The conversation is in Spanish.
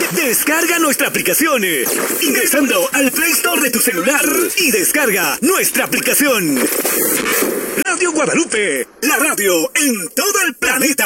Descarga nuestra aplicación ingresando al Play Store de tu celular y descarga nuestra aplicación. Radio Guadalupe, la radio en todo el planeta.